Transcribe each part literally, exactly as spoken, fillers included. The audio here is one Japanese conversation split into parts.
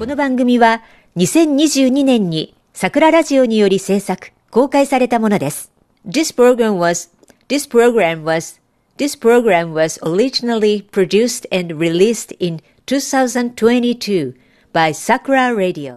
この番組はにせんにじゅうにねんに桜ラジオにより制作、公開されたものです。This program was, this program was, this program was originally produced and released in two thousand twenty-two by Sakura Radio.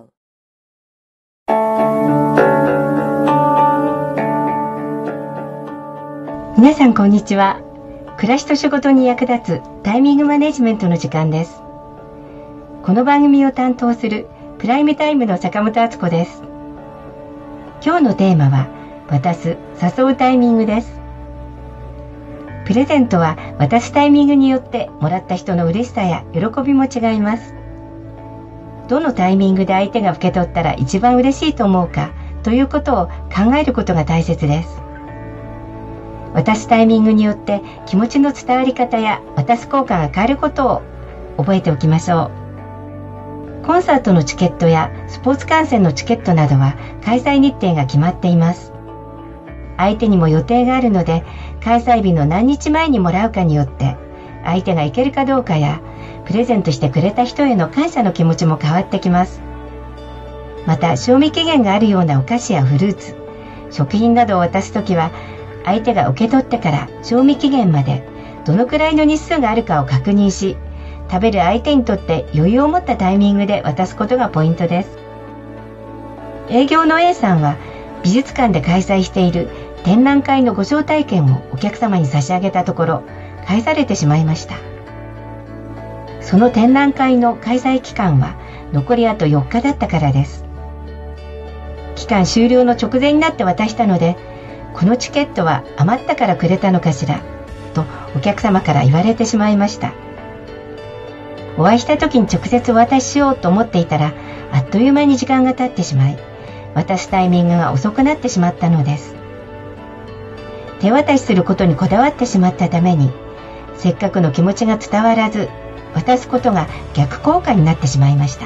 皆さんこんにちは。暮らしと仕事に役立つタイミングマネジメントの時間です。この番組を担当するプライムタイムの坂本敦子です。今日のテーマは渡す、誘うタイミングです。プレゼントは渡すタイミングによってもらった人の嬉しさや喜びも違います。どのタイミングで相手が受け取ったら一番嬉しいと思うかということを考えることが大切です。渡すタイミングによって気持ちの伝わり方や渡す効果が変わることを覚えておきましょう。コンサートのチケットやスポーツ観戦のチケットなどは開催日程が決まっています。相手にも予定があるので、開催日の何日前にもらうかによって相手が行けるかどうかやプレゼントしてくれた人への感謝の気持ちも変わってきます。また賞味期限があるようなお菓子やフルーツ、食品などを渡すときは、相手が受け取ってから賞味期限までどのくらいの日数があるかを確認し、食べる相手にとって余裕を持ったタイミングで渡すことがポイントです。営業の A さんは美術館で開催している展覧会のご招待券をお客様に差し上げたところ、返されてしまいました。その展覧会の開催期間は残りあとよっかだったからです。期間終了の直前になって渡したので、このチケットは余ったからくれたのかしらとお客様から言われてしまいました。お会いした時に直接お渡ししようと思っていたら、あっという間に時間が経ってしまい、渡すタイミングが遅くなってしまったのです。手渡しすることにこだわってしまったために、せっかくの気持ちが伝わらず、渡すことが逆効果になってしまいました。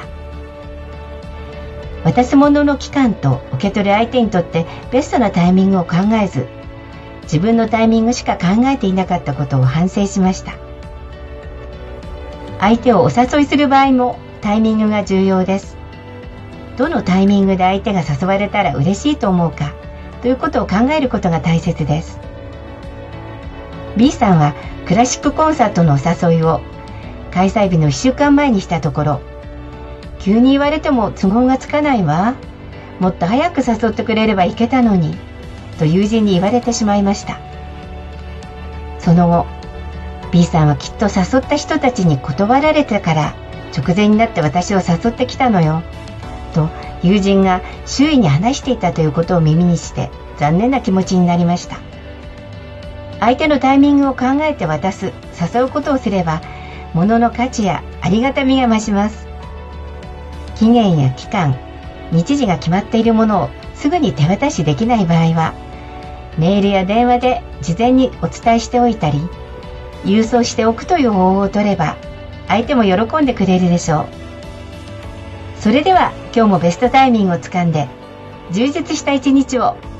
渡すものの期間と受け取る相手にとってベストなタイミングを考えず、自分のタイミングしか考えていなかったことを反省しました。相手をお誘いする場合もタイミングが重要です。どのタイミングで相手が誘われたら嬉しいと思うかということを考えることが大切です。B さんはクラシックコンサートのお誘いを開催日のいっしゅうかんまえにしたところ、急に言われても都合がつかないわ、もっと早く誘ってくれれば行けたのにと友人に言われてしまいました。その後、B さんはきっと誘った人たちに断られてから直前になって私を誘ってきたのよと友人が周囲に話していたということを耳にして残念な気持ちになりました。相手のタイミングを考えて渡す、誘うことをすれば物の価値やありがたみが増します。期限や期間、日時が決まっているものをすぐに手渡しできない場合は、メールや電話で事前にお伝えしておいたり、郵送しておくという方法を取れば相手も喜んでくれるでしょう。それでは今日もベストタイミングをつかんで充実した一日を。